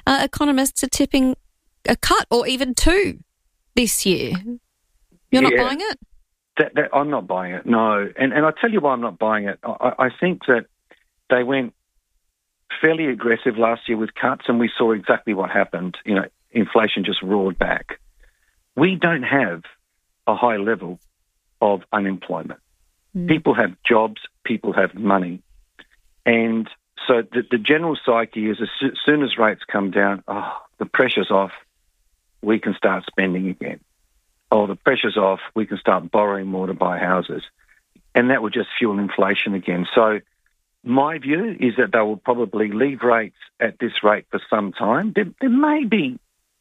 economists are tipping a cut or even two this year. You're not buying it? I'm not buying it, no. And I'll tell you why I'm not buying it. I think that they went fairly aggressive last year with cuts, and we saw exactly what happened. Inflation just roared back. We don't have a high level of unemployment. People have jobs, people have money. And so the general psyche is as soon as rates come down, the pressure's off, we can start spending again. The pressure's off, we can start borrowing more to buy houses. And that will just fuel inflation again. So my view is that they will probably leave rates at this rate for some time. There may be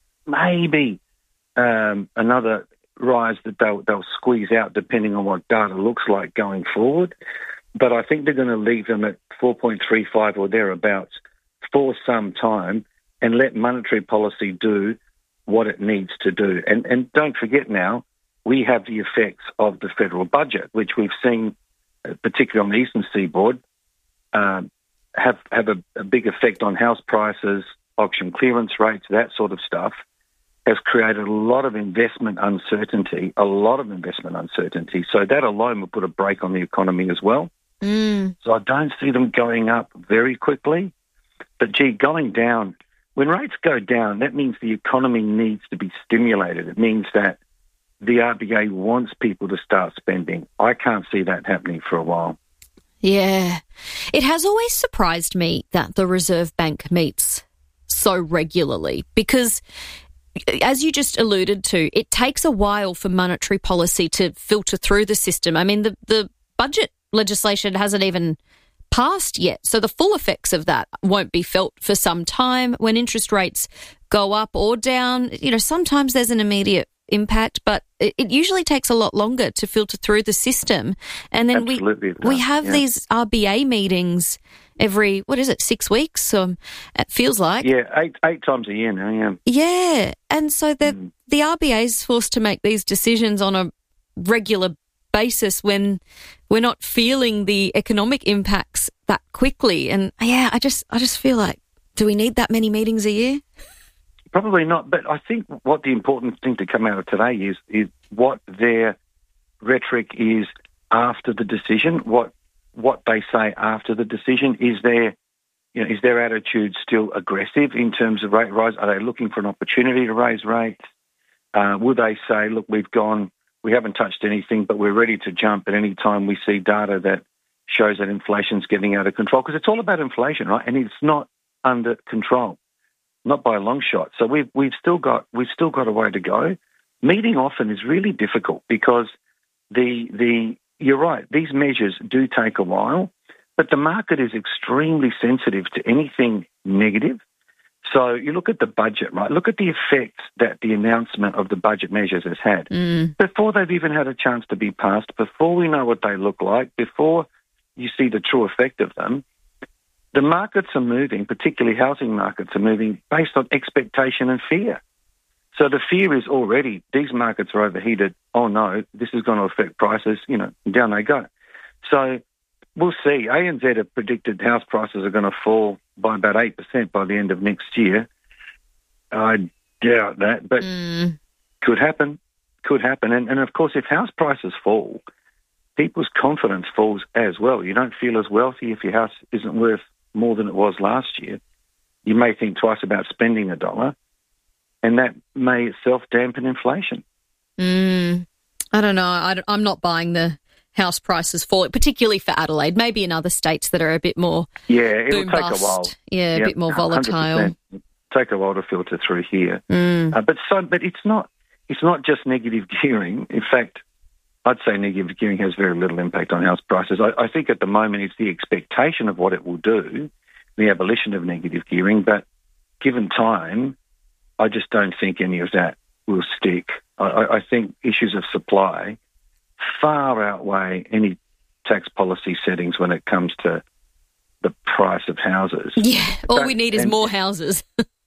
another rise that they'll squeeze out depending on what data looks like going forward. But I think they're going to leave them at 4.35 or thereabouts for some time and let monetary policy do what it needs to do. And don't forget now, we have the effects of the federal budget, which we've seen, particularly on the eastern seaboard, have a big effect on house prices, auction clearance rates, that sort of stuff, has created a lot of investment uncertainty. So that alone will put a brake on the economy as well. So I don't see them going up very quickly. But, going down, when rates go down, that means the economy needs to be stimulated. It means that the RBA wants people to start spending. I can't see that happening for a while. Yeah. It has always surprised me that the Reserve Bank meets so regularly because, as you just alluded to, it takes a while for monetary policy to filter through the system. I mean, the budget legislation hasn't even passed yet, so the full effects of that won't be felt for some time. When interest rates go up or down, sometimes there's an immediate impact, but it usually takes a lot longer to filter through the system. And then we have these RBA meetings every, 6 weeks? It feels like. Yeah, eight times a year now, yeah. Yeah, and so the RBA is forced to make these decisions on a regular basis when we're not feeling the economic impacts that quickly. And, I just feel like, do we need that many meetings a year? Probably not, but I think what the important thing to come out of today is what their rhetoric is after the decision, what they say after the decision. Is their attitude still aggressive in terms of rate rise? Are they looking for an opportunity to raise rates? Will they say, look, we haven't touched anything, but we're ready to jump at any time we see data that shows that inflation's getting out of control? Because it's all about inflation, right? And it's not under control, not by a long shot. So we've still got a way to go. Meeting often is really difficult because you're right, these measures do take a while, but the market is extremely sensitive to anything negative. So you look at the budget, right? Look at the effects that the announcement of the budget measures has had. Before they've even had a chance to be passed, before we know what they look like, before you see the true effect of them, the markets are moving, particularly housing markets are moving based on expectation and fear. So the fear is already, these markets are overheated. Oh no, this is going to affect prices, down they go. So we'll see. ANZ have predicted house prices are going to fall by about 8% by the end of next year. I doubt that, but could happen. And of course, if house prices fall, people's confidence falls as well. You don't feel as wealthy if your house isn't worth more than it was last year. You may think twice about spending $1, and that may itself dampen inflation. I don't know. I'm not buying the house prices falling, particularly for Adelaide. Maybe in other states that are a bit more it'll take a while. Yeah, a bit more volatile. Take a while to filter through here. But it's not just negative gearing. In fact, I'd say negative gearing has very little impact on house prices. I think at the moment it's the expectation of what it will do, the abolition of negative gearing, but given time, I just don't think any of that will stick. I think issues of supply far outweigh any tax policy settings when it comes to the price of houses. Yeah, all we need is more houses.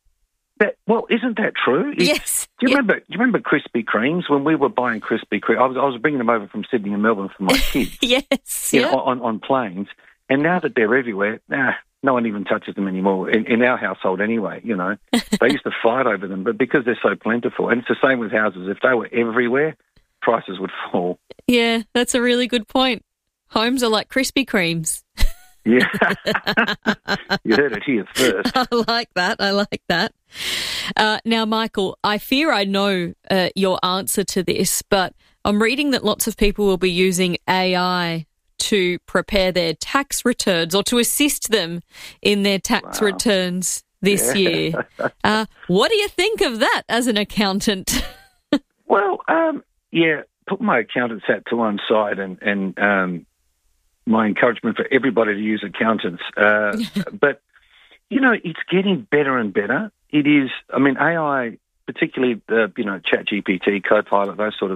Isn't that true? Yes. Do you remember Krispy Kremes when we were buying Krispy Kreme? I was bringing them over from Sydney and Melbourne for my kids. Yes. On planes. And now that they're everywhere, No one even touches them anymore, in our household anyway, you know. They used to fight over them, but because they're so plentiful, and it's the same with houses, if they were everywhere, prices would fall. Yeah, that's a really good point. Homes are like Krispy Kremes. Yeah. You heard it here first. I like that. Now, Michael, I fear I know your answer to this, but I'm reading that lots of people will be using AI to prepare their tax returns or to assist them in their tax returns this year. What do you think of that as an accountant? Well, put my accountant's hat to one side and my encouragement for everybody to use accountants. But, you know, it's getting better and better. It is, I mean, AI, particularly, ChatGPT, Copilot, those sort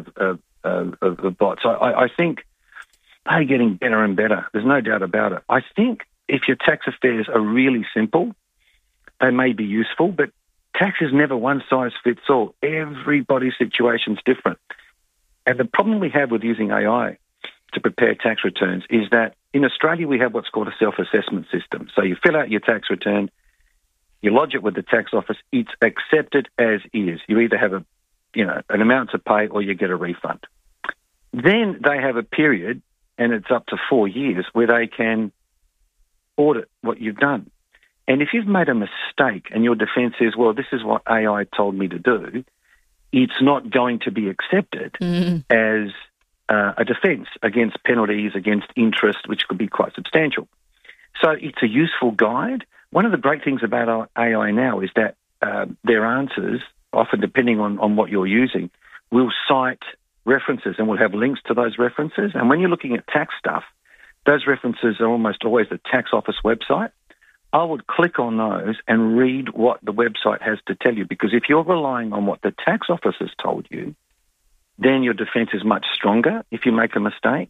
of bots, I think they're getting better and better. There's no doubt about it. I think if your tax affairs are really simple, they may be useful, but tax is never one size fits all. Everybody's situation's different. And the problem we have with using AI to prepare tax returns is that in Australia we have what's called a self-assessment system. So you fill out your tax return, you lodge it with the tax office, it's accepted as is. You either have an amount to pay or you get a refund. Then they have a period, and it's up to 4 years, where they can audit what you've done. And if you've made a mistake and your defence says, well, this is what AI told me to do, it's not going to be accepted as a defence against penalties, against interest, which could be quite substantial. So it's a useful guide. One of the great things about our AI now is that their answers, often depending on what you're using, will cite references and will have links to those references. And when you're looking at tax stuff, those references are almost always the tax office website. I would click on those and read what the website has to tell you, because if you're relying on what the tax office has told you, then your defence is much stronger if you make a mistake.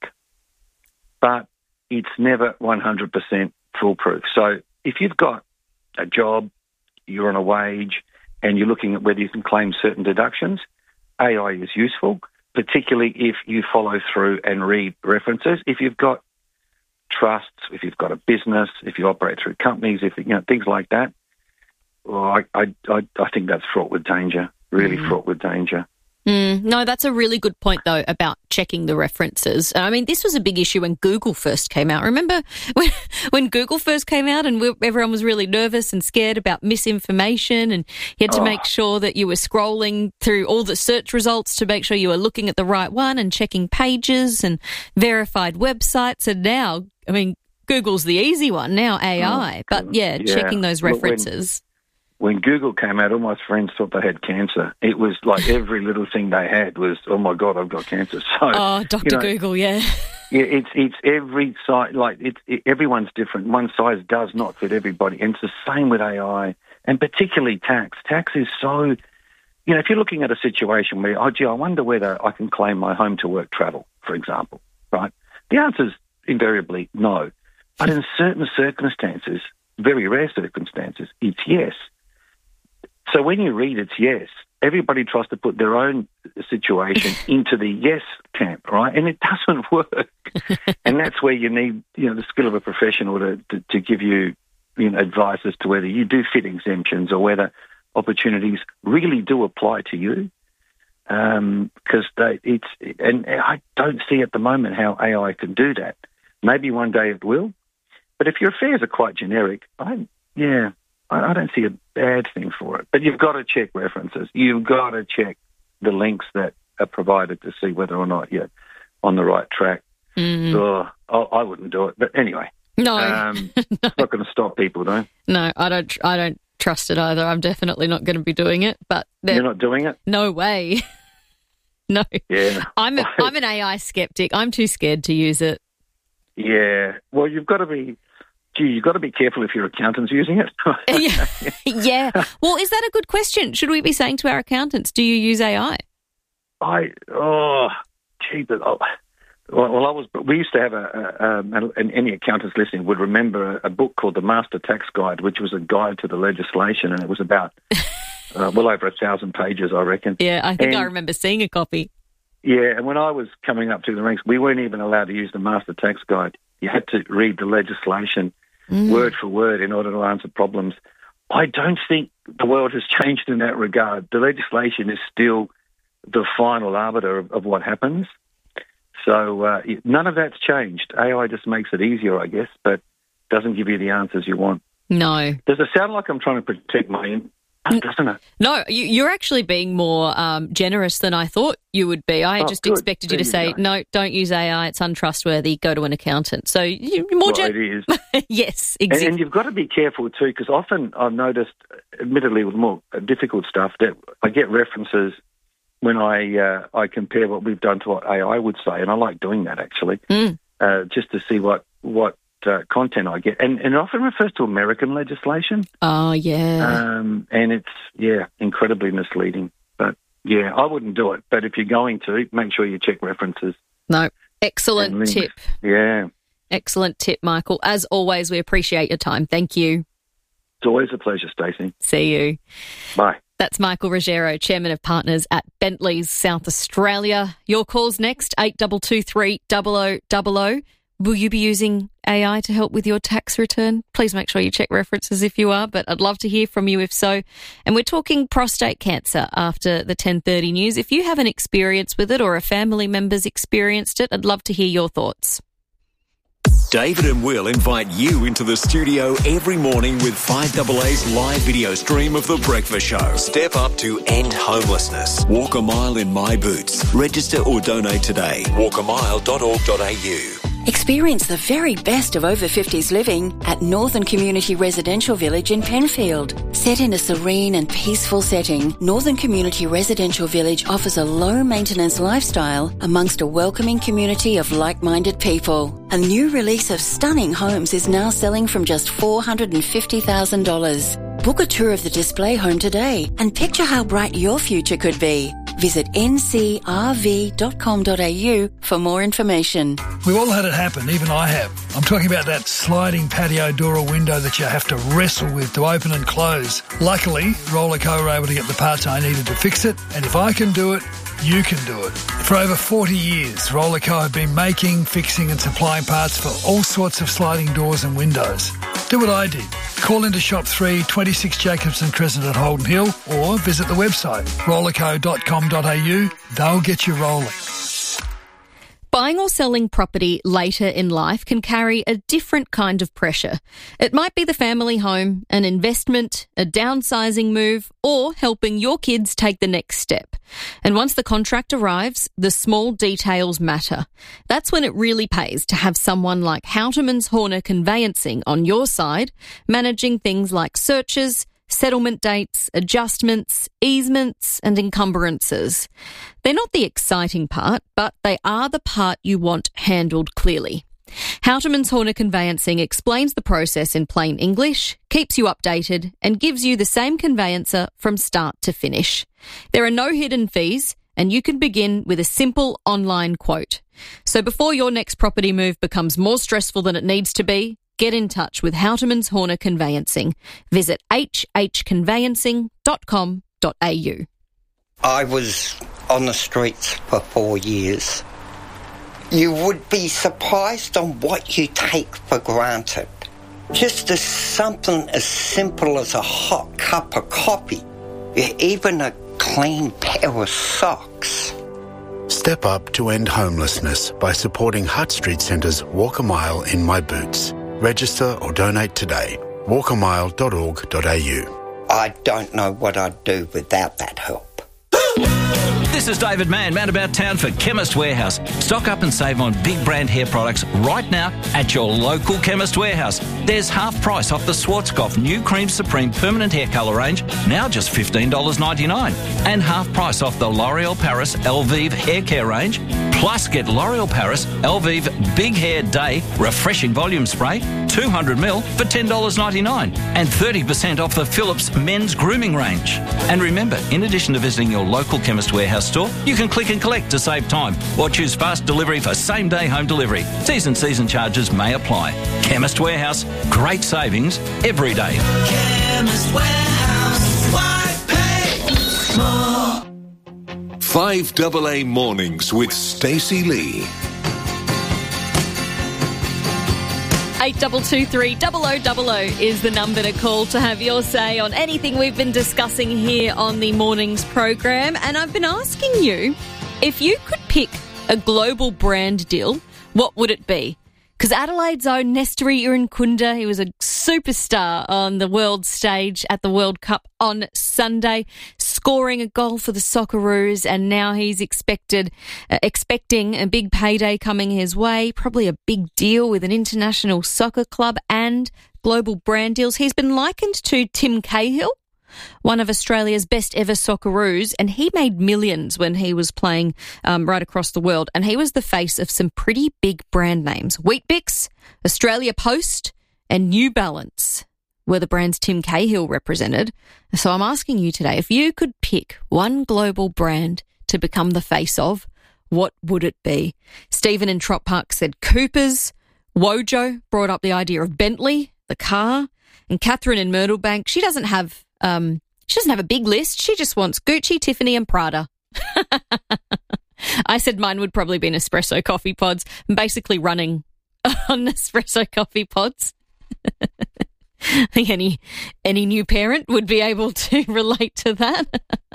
But it's never 100% foolproof. So if you've got a job, you're on a wage, and you're looking at whether you can claim certain deductions, AI is useful, particularly if you follow through and read references. If you've got trusts, if you've got a business, if you operate through companies, things like that, well, I think that's fraught with danger, really fraught with danger. No, that's a really good point, though, about checking the references. I mean, this was a big issue when Google first came out. Remember when Google first came out and everyone was really nervous and scared about misinformation, and you had to make sure that you were scrolling through all the search results to make sure you were looking at the right one and checking pages and verified websites. And now, I mean, Google's the easy one, now AI. But, checking those references. When Google came out, all my friends thought they had cancer. It was like every little thing they had was, oh my God, I've got cancer. So, Dr. Google, yeah. Yeah, it's every site, everyone's different. One size does not fit everybody. And it's the same with AI, and particularly tax. Tax is so, if you're looking at a situation where, I wonder whether I can claim my home to work travel, for example, right? The answer is invariably no. But in certain circumstances, very rare circumstances, it's yes. So when you read it's yes, everybody tries to put their own situation into the yes camp, right? And it doesn't work. And that's where you need, the skill of a professional to give you, advice as to whether you do fit exemptions or whether opportunities really do apply to you. Because and I don't see at the moment how AI can do that. Maybe one day it will. But if your affairs are quite generic, I don't see a bad thing for it. But you've got to check references. You've got to check the links that are provided to see whether or not you're on the right track. So I wouldn't do it. But anyway, no, it's not going to stop people, though. No, I don't trust it either. I'm definitely not going to be doing it. But you're not doing it? No way. No. Yeah. I'm an AI skeptic. I'm too scared to use it. Yeah. Well, you've got to be careful if your accountant's using it. Yeah. Well, is that a good question? Should we be saying to our accountants, do you use AI? We used to have and any accountants listening would remember a book called The Master Tax Guide, which was a guide to the legislation, and it was about well over 1,000 pages, I reckon. Yeah, I think I remember seeing a copy. Yeah, and when I was coming up through the ranks, we weren't even allowed to use the Master Tax Guide. You had to read the legislation word for word in order to answer problems. I don't think the world has changed in that regard. The legislation is still the final arbiter of what happens. So none of that's changed. AI just makes it easier, I guess, but doesn't give you the answers you want. No. Does it sound like I'm trying to protect my doesn't it? No, you're actually being more generous than I thought you would be. I just expected you to say, no, don't use AI, it's untrustworthy, go to an accountant. So you're more generous. It is. Yes, exactly. And you've got to be careful too, because often I've noticed, admittedly with more difficult stuff, that I get references when I compare what we've done to what AI would say, and I like doing that actually, just to see what content I get. And it often refers to American legislation. Oh, yeah. And it's, incredibly misleading. But, I wouldn't do it. But if you're going to, make sure you check references. No, excellent tip. Yeah. Excellent tip, Michael. As always, we appreciate your time. Thank you. It's always a pleasure, Stacey. See you. Bye. That's Michael Ruggiero, Chairman of Partners at Bentley's South Australia. Your call's next, 8223 0000. Will you be using AI to help with your tax return? Please make sure you check references if you are, but I'd love to hear from you if so. And we're talking prostate cancer after the 10:30 news. If you have an experience with it or a family member's experienced it, I'd love to hear your thoughts. David and Will invite you into the studio every morning with 5AA's live video stream of The Breakfast Show. Step up to end homelessness. Walk a mile in my boots. Register or donate today. walkamile.org.au. Experience the very best of over 50s living at Northern Community Residential Village in Penfield. Set in a serene and peaceful setting, Northern Community Residential Village offers a low-maintenance lifestyle amongst a welcoming community of like-minded people. A new release of stunning homes is now selling from just $450,000. Book a tour of the display home today and picture how bright your future could be. Visit ncrv.com.au for more information. We've all had it happen, even I have. I'm talking about that sliding patio door or window that you have to wrestle with to open and close. Luckily, Rollerco were able to get the parts I needed to fix it, and if I can do it, you can do it. For over 40 years, Rollerco have been making, fixing and supplying parts for all sorts of sliding doors and windows. Do what I did. Call into Shop 3, 26 Jacobson Crescent at Holden Hill, or visit the website, rollerco.com.au. They'll get you rolling. Buying or selling property later in life can carry a different kind of pressure. It might be the family home, an investment, a downsizing move, or helping your kids take the next step. And once the contract arrives, the small details matter. That's when it really pays to have someone like Houteman's Horner Conveyancing on your side, managing things like searches, settlement dates, adjustments, easements and encumbrances. They're not the exciting part, but they are the part you want handled clearly. Houteman's Horner Conveyancing explains the process in plain English, keeps you updated and gives you the same conveyancer from start to finish. There are no hidden fees and you can begin with a simple online quote. So before your next property move becomes more stressful than it needs to be, get in touch with Houteman's Horner Conveyancing. Visit hhconveyancing.com.au. I was on the streets for 4 years. You would be surprised on what you take for granted. Just as something as simple as a hot cup of coffee, even a clean pair of socks. Step up to end homelessness by supporting Hutt Street Centre's Walk a Mile in My Boots. Register or donate today. walkamile.org.au. I don't know what I'd do without that help. This is David Mann about town for Chemist Warehouse. Stock up and save on big brand hair products right now at your local Chemist Warehouse. There's half price off the Schwarzkopf New Cream Supreme Permanent Hair Colour range, now just $15.99. And half price off the L'Oreal Paris Elvive Hair Care range. Plus get L'Oreal Paris Elvive Big Hair Day Refreshing Volume Spray, 200ml for $10.99. And 30% off the Philips Men's Grooming range. And remember, in addition to visiting your local Chemist Warehouse store, you can click and collect to save time or choose fast delivery for same-day home delivery. Season charges may apply. Chemist Warehouse, great savings every day. Chemist Warehouse, why pay more? 5AA Mornings with Stacey Lee. 8223 0000 is the number to call to have your say on anything we've been discussing here on the morning's program. And I've been asking you, if you could pick a global brand deal, what would it be? Because Adelaide's own Nesteri Irankunda, he was a superstar on the world stage at the World Cup on Sunday, scoring a goal for the Socceroos, and now he's expecting a big payday coming his way, probably a big deal with an international soccer club and global brand deals. He's been likened to Tim Cahill, one of Australia's best ever Socceroos, and he made millions when he was playing right across the world, and he was the face of some pretty big brand names. Weet-Bix, Australia Post and New Balance were the brands Tim Cahill represented. So I'm asking you today, if you could pick one global brand to become the face of, what would it be? Stephen in Trop Park said Coopers. Wojo brought up the idea of Bentley, the car. And Catherine in Myrtlebank, she doesn't have a big list. She just wants Gucci, Tiffany and Prada. I said mine would probably be Nespresso coffee pods. I'm basically running on Nespresso coffee pods. I think any new parent would be able to relate to that.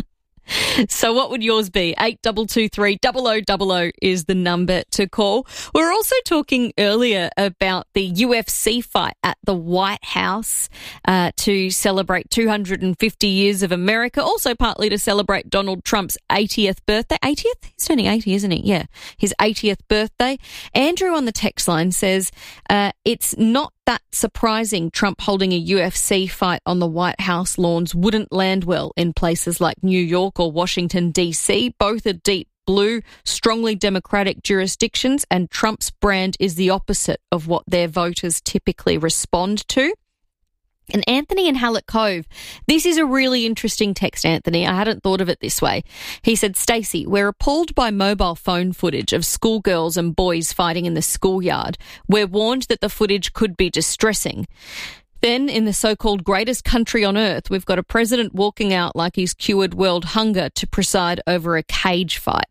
So what would yours be? 8223 0000 is the number to call. We were also talking earlier about the UFC fight at the White House to celebrate 250 years of America, also partly to celebrate Donald Trump's 80th birthday. 80th? He's turning 80, isn't he? Yeah, his 80th birthday. Andrew on the text line says it's not that surprising Trump holding a UFC fight on the White House lawns wouldn't land well in places like New York or Washington, D.C. Both are deep blue, strongly democratic jurisdictions, and Trump's brand is the opposite of what their voters typically respond to. And Anthony in Hallett Cove, this is a really interesting text, Anthony. I hadn't thought of it this way. He said, Stacey, we're appalled by mobile phone footage of schoolgirls and boys fighting in the schoolyard. We're warned that the footage could be distressing. Then, in the so-called greatest country on earth, we've got a president walking out like he's cured world hunger to preside over a cage fight.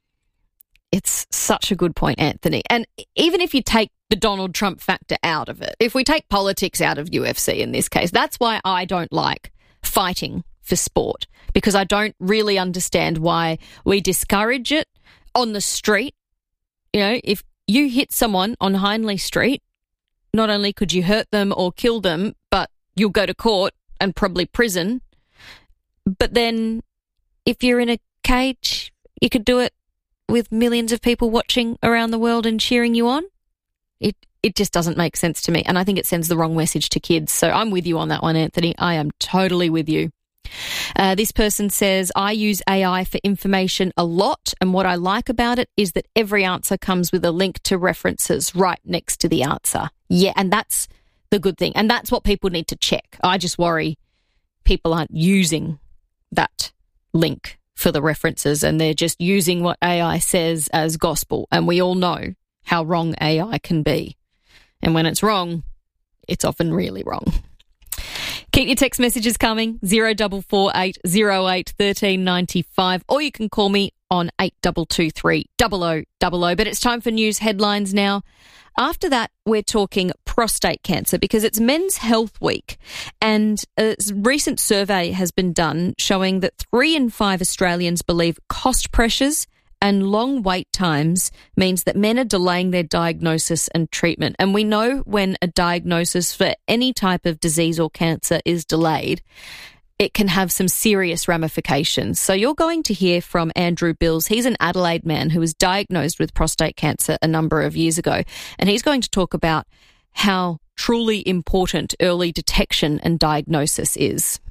It's such a good point, Anthony. And even if you take the Donald Trump factor out of it, if we take politics out of UFC in this case, that's why I don't like fighting for sport, because I don't really understand why we discourage it on the street. You know, if you hit someone on Hindley Street, not only could you hurt them or kill them, but you'll go to court and probably prison. But then if you're in a cage, you could do it with millions of people watching around the world and cheering you on. It just doesn't make sense to me, and I think it sends the wrong message to kids. So I'm with you on that one, Anthony. I am totally with you. This person says, I use AI for information a lot, and what I like about it is that every answer comes with a link to references right next to the answer. Yeah, and that's the good thing, and that's what people need to check. I just worry people aren't using that link for the references, and they're just using what AI says as gospel, and we all know how wrong AI can be. And when it's wrong, it's often really wrong. Keep your text messages coming, 0448 08 1395, or you can call me on 8223 0000. But it's time for news headlines now. After that, we're talking prostate cancer because it's Men's Health Week, and a recent survey has been done showing that 3 in 5 Australians believe cost pressures and long wait times means that men are delaying their diagnosis and treatment. And we know when a diagnosis for any type of disease or cancer is delayed, it can have some serious ramifications. So you're going to hear from Andrew Bills. He's an Adelaide man who was diagnosed with prostate cancer a number of years ago. And he's going to talk about how truly important early detection and diagnosis is.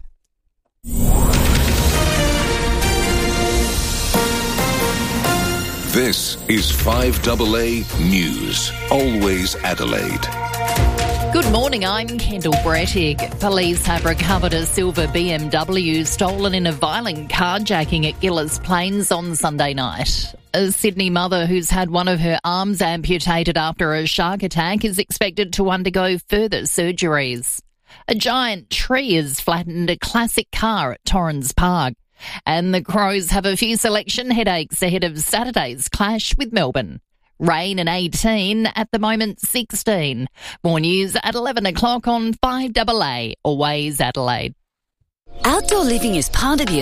This is 5AA News, always Adelaide. Good morning, I'm Kendall Brettig. Police have recovered a silver BMW stolen in a violent carjacking at Gillis Plains on Sunday night. A Sydney mother who's had one of her arms amputated after a shark attack is expected to undergo further surgeries. A giant tree has flattened a classic car at Torrens Park. And the Crows have a few selection headaches ahead of Saturday's clash with Melbourne. Rain and 18, at the moment 16. More news at 11 o'clock on 5AA, Always Adelaide. Outdoor living is part of your